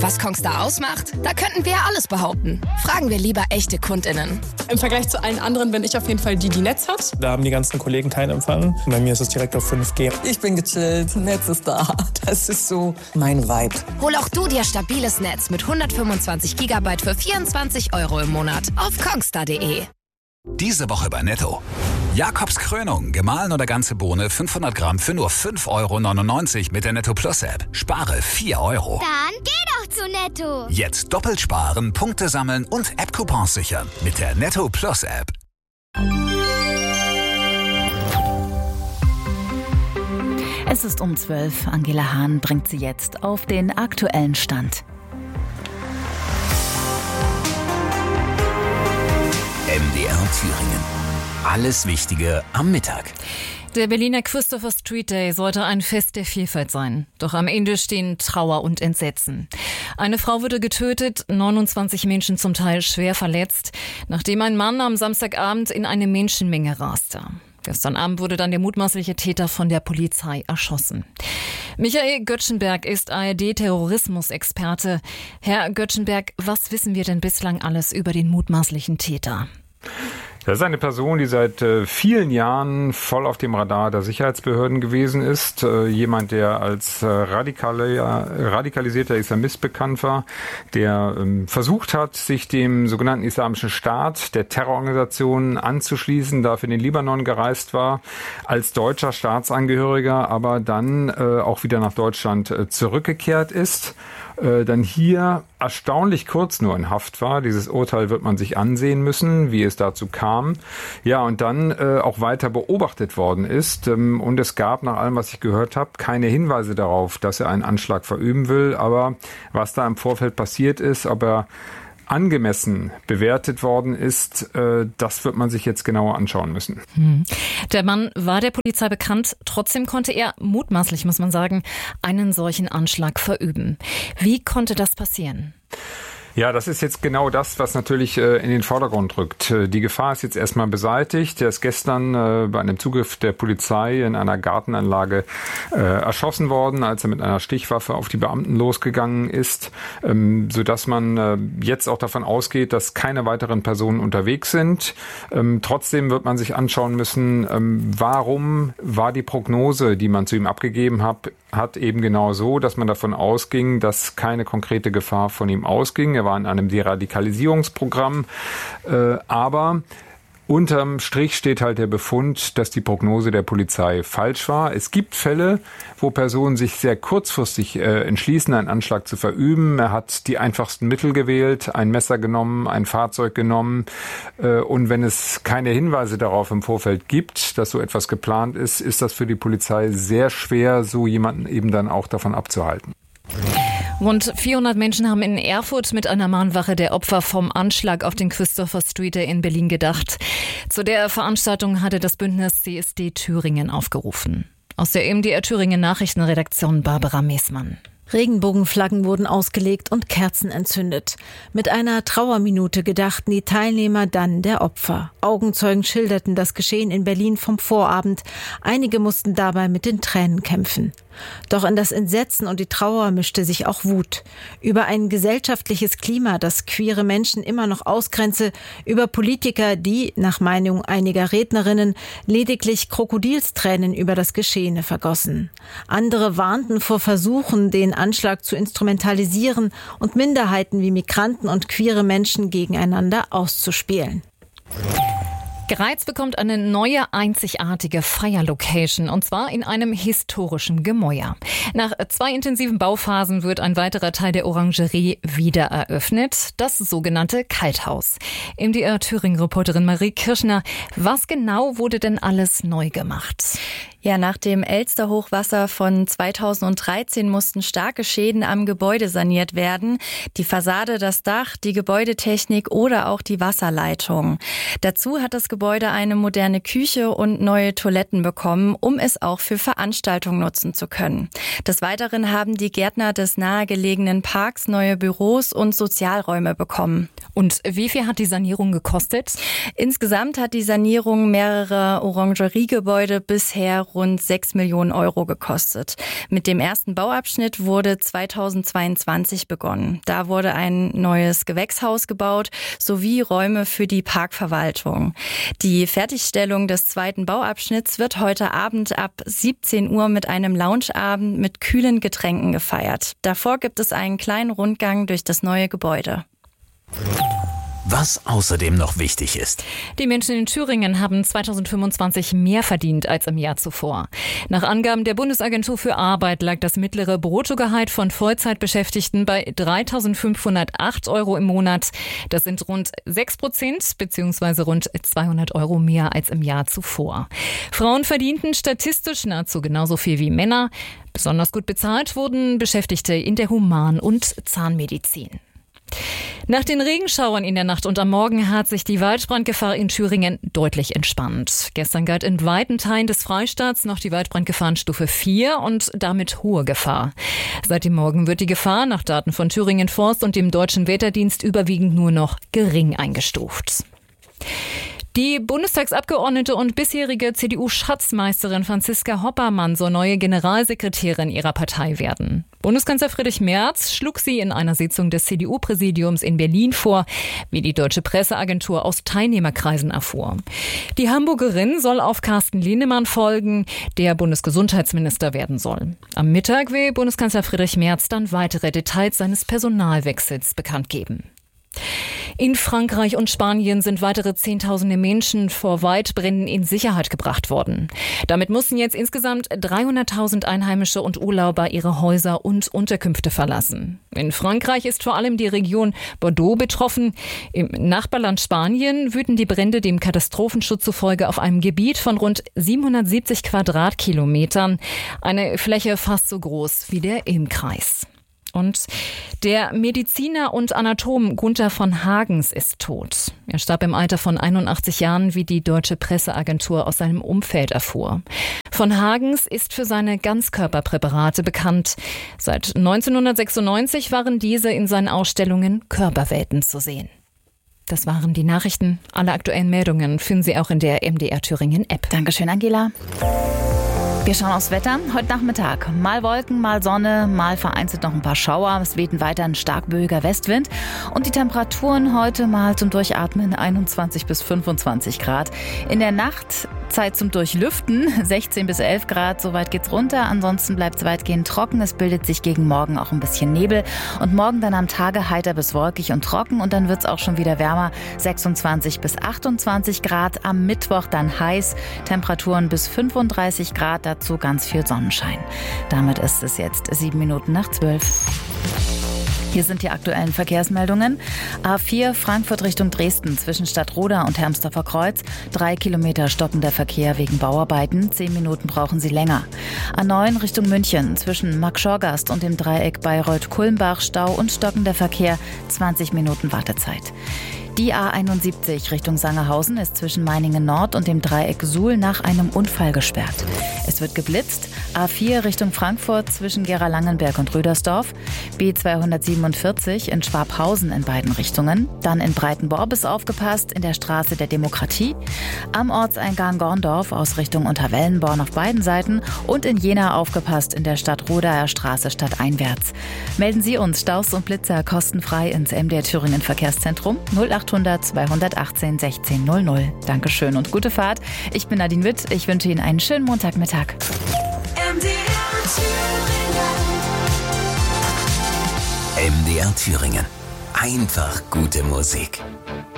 Was Kongstar ausmacht? Da könnten wir alles behaupten. Fragen wir lieber echte KundInnen. Im Vergleich zu allen anderen bin ich auf jeden Fall die Netz hat. Da haben die ganzen Kollegen keinen Empfang. Bei mir ist es direkt auf 5G. Ich bin gechillt, Netz ist da. Das ist so mein Vibe. Hol auch du dir stabiles Netz mit 125 GB für 24 € im Monat auf kongstar.de. Diese Woche bei Netto. Jakobs Krönung, gemahlen oder ganze Bohne, 500 Gramm für nur 5,99 € mit der Netto Plus App. Spare 4 €. Dann geh doch zu Netto. Jetzt doppelt sparen, Punkte sammeln und App-Coupons sichern mit der Netto Plus App. Es ist um 12. Angela Hahn bringt Sie jetzt auf den aktuellen Stand. MDR Thüringen. Alles Wichtige am Mittag. Der Berliner Christopher Street Day sollte ein Fest der Vielfalt sein. Doch am Ende stehen Trauer und Entsetzen. Eine Frau wurde getötet, 29 Menschen zum Teil schwer verletzt, nachdem ein Mann am Samstagabend in eine Menschenmenge raste. Gestern Abend wurde dann der mutmaßliche Täter von der Polizei erschossen. Michael Göttschenberg ist ARD-Terrorismusexperte. Herr Göttschenberg, was wissen wir denn bislang alles über den mutmaßlichen Täter? Das ist eine Person, die seit vielen Jahren voll auf dem Radar der Sicherheitsbehörden gewesen ist. Jemand, der als radikalisierter Islamist bekannt war, der versucht hat, sich dem sogenannten Islamischen Staat, der Terrororganisation anzuschließen, dafür in den Libanon gereist war, als deutscher Staatsangehöriger, aber dann auch wieder nach Deutschland zurückgekehrt ist. Dann hier erstaunlich kurz nur in Haft war. Dieses Urteil wird man sich ansehen müssen, wie es dazu kam. Ja, und dann auch weiter beobachtet worden ist. Und es gab, nach allem, was ich gehört habe, keine Hinweise darauf, dass er einen Anschlag verüben will. Aber was da im Vorfeld passiert ist, ob er angemessen bewertet worden ist, das wird man sich jetzt genauer anschauen müssen. Der Mann war der Polizei bekannt, trotzdem konnte er, mutmaßlich muss man sagen, einen solchen Anschlag verüben. Wie konnte das passieren? Ja, das ist jetzt genau das, was natürlich in den Vordergrund rückt. Die Gefahr ist jetzt erstmal beseitigt. Er ist gestern bei einem Zugriff der Polizei in einer Gartenanlage erschossen worden, als er mit einer Stichwaffe auf die Beamten losgegangen ist, sodass man jetzt auch davon ausgeht, dass keine weiteren Personen unterwegs sind. Trotzdem wird man sich anschauen müssen, warum war die Prognose, die man zu ihm abgegeben hat eben genau so, dass man davon ausging, dass keine konkrete Gefahr von ihm ausging. Er war in einem Deradikalisierungsprogramm, aber unterm Strich steht halt der Befund, dass die Prognose der Polizei falsch war. Es gibt Fälle, wo Personen sich sehr kurzfristig entschließen, einen Anschlag zu verüben. Er hat die einfachsten Mittel gewählt, ein Messer genommen, ein Fahrzeug genommen. Und wenn es keine Hinweise darauf im Vorfeld gibt, dass so etwas geplant ist, ist das für die Polizei sehr schwer, so jemanden eben dann auch davon abzuhalten. Rund 400 Menschen haben in Erfurt mit einer Mahnwache der Opfer vom Anschlag auf den Christopher Street Day in Berlin gedacht. Zu der Veranstaltung hatte das Bündnis CSD Thüringen aufgerufen. Aus der MDR Thüringen Nachrichtenredaktion Barbara Meßmann. Regenbogenflaggen wurden ausgelegt und Kerzen entzündet. Mit einer Trauerminute gedachten die Teilnehmer dann der Opfer. Augenzeugen schilderten das Geschehen in Berlin vom Vorabend. Einige mussten dabei mit den Tränen kämpfen. Doch in das Entsetzen und die Trauer mischte sich auch Wut. Über ein gesellschaftliches Klima, das queere Menschen immer noch ausgrenze, über Politiker, die, nach Meinung einiger Rednerinnen, lediglich Krokodilstränen über das Geschehene vergossen. Andere warnten vor Versuchen, den Anschlag zu instrumentalisieren und Minderheiten wie Migranten und queere Menschen gegeneinander auszuspielen. Greiz bekommt eine neue, einzigartige Feierlocation, und zwar in einem historischen Gemäuer. Nach 2 intensiven Bauphasen wird ein weiterer Teil der Orangerie wieder eröffnet, das sogenannte Kalthaus. MDR Thüringen-Reporterin Marie Kirschner, was genau wurde denn alles neu gemacht? Ja, nach dem Elster-Hochwasser von 2013 mussten starke Schäden am Gebäude saniert werden. Die Fassade, das Dach, die Gebäudetechnik oder auch die Wasserleitung. Dazu hat das Gebäude Gebäude eine moderne Küche und neue Toiletten bekommen, um es auch für Veranstaltungen nutzen zu können. Des Weiteren haben die Gärtner des nahegelegenen Parks neue Büros und Sozialräume bekommen. Und wie viel hat die Sanierung gekostet? Insgesamt hat die Sanierung mehrerer Orangeriegebäude bisher rund 6 Millionen Euro gekostet. Mit dem ersten Bauabschnitt wurde 2022 begonnen. Da wurde ein neues Gewächshaus gebaut, sowie Räume für die Parkverwaltung. Die Fertigstellung des zweiten Bauabschnitts wird heute Abend ab 17 Uhr mit einem Loungeabend mit kühlen Getränken gefeiert. Davor gibt es einen kleinen Rundgang durch das neue Gebäude. Was außerdem noch wichtig ist. Die Menschen in Thüringen haben 2025 mehr verdient als im Jahr zuvor. Nach Angaben der Bundesagentur für Arbeit lag das mittlere Bruttogehalt von Vollzeitbeschäftigten bei 3.508 Euro im Monat. Das sind rund 6% bzw. rund 200 Euro mehr als im Jahr zuvor. Frauen verdienten statistisch nahezu genauso viel wie Männer. Besonders gut bezahlt wurden Beschäftigte in der Human- und Zahnmedizin. Nach den Regenschauern in der Nacht und am Morgen hat sich die Waldbrandgefahr in Thüringen deutlich entspannt. Gestern galt in weiten Teilen des Freistaats noch die Waldbrandgefahrenstufe 4 und damit hohe Gefahr. Seit dem Morgen wird die Gefahr nach Daten von Thüringen Forst und dem Deutschen Wetterdienst überwiegend nur noch gering eingestuft. Die Bundestagsabgeordnete und bisherige CDU-Schatzmeisterin Franziska Hoppermann soll neue Generalsekretärin ihrer Partei werden. Bundeskanzler Friedrich Merz schlug sie in einer Sitzung des CDU-Präsidiums in Berlin vor, wie die Deutsche Presseagentur aus Teilnehmerkreisen erfuhr. Die Hamburgerin soll auf Carsten Linnemann folgen, der Bundesgesundheitsminister werden soll. Am Mittag will Bundeskanzler Friedrich Merz dann weitere Details seines Personalwechsels bekannt geben. In Frankreich und Spanien sind weitere Zehntausende Menschen vor Waldbränden in Sicherheit gebracht worden. Damit mussten jetzt insgesamt 300.000 Einheimische und Urlauber ihre Häuser und Unterkünfte verlassen. In Frankreich ist vor allem die Region Bordeaux betroffen. Im Nachbarland Spanien wüten die Brände dem Katastrophenschutz zufolge auf einem Gebiet von rund 770 Quadratkilometern. Eine Fläche fast so groß wie der Ilm-Kreis. Und der Mediziner und Anatom Gunther von Hagens ist tot. Er starb im Alter von 81 Jahren, wie die Deutsche Presseagentur aus seinem Umfeld erfuhr. Von Hagens ist für seine Ganzkörperpräparate bekannt. Seit 1996 waren diese in seinen Ausstellungen Körperwelten zu sehen. Das waren die Nachrichten. Alle aktuellen Meldungen finden Sie auch in der MDR Thüringen App. Dankeschön, Angela. Wir schauen aufs Wetter. Heute Nachmittag. Mal Wolken, mal Sonne, mal vereinzelt noch ein paar Schauer. Es weht weiter ein stark böiger Westwind. Und die Temperaturen heute mal zum Durchatmen 21 bis 25 Grad. In der Nacht Zeit zum Durchlüften, 16 bis 11 Grad, soweit geht's runter. Ansonsten bleibt es weitgehend trocken. Es bildet sich gegen morgen auch ein bisschen Nebel. Und morgen dann am Tage heiter bis wolkig und trocken. Und dann wird's auch schon wieder wärmer, 26 bis 28 Grad. Am Mittwoch dann heiß, Temperaturen bis 35 Grad. Dazu ganz viel Sonnenschein. Damit ist es jetzt 7 Minuten nach 12. Hier sind die aktuellen Verkehrsmeldungen. A4 Frankfurt Richtung Dresden zwischen Stadtroda und Hermsdorfer Kreuz. 3 Kilometer stockender Verkehr wegen Bauarbeiten. 10 Minuten brauchen Sie länger. A9 Richtung München zwischen Marktschorgast und dem Dreieck Bayreuth-Kulmbach. Stau und stockender Verkehr. 20 Minuten Wartezeit. Die A71 Richtung Sangerhausen ist zwischen Meiningen Nord und dem Dreieck Suhl nach einem Unfall gesperrt. Es wird geblitzt. A4 Richtung Frankfurt zwischen Gera-Langenberg und Rüdersdorf. B247 in Schwabhausen in beiden Richtungen. Dann in Breitenborb ist aufgepasst in der Straße der Demokratie. Am Ortseingang Gorndorf aus Richtung Unterwellenborn auf beiden Seiten. Und in Jena aufgepasst in der Stadtrodaer Straße stadteinwärts. Melden Sie uns Staus und Blitzer kostenfrei ins MDR Thüringen Verkehrszentrum 0800 218 16 00. Dankeschön und gute Fahrt. Ich bin Nadine Witt. Ich wünsche Ihnen einen schönen Montagmittag. MDR Thüringen. Einfach gute Musik.